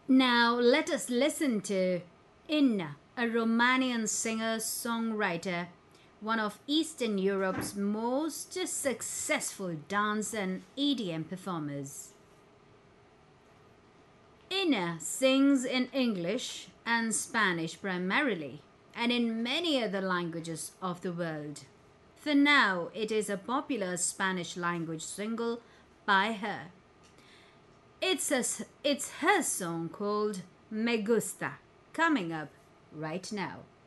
Now let us listen to Inna, a Romanian singer-songwriter, one of Eastern Europe's most successful dance and EDM performers. Inna sings in English and Spanish primarily, and in many other languages of the world. For now, it is a popular Spanish language single by her. It's her song called Me Gusta, coming up right now.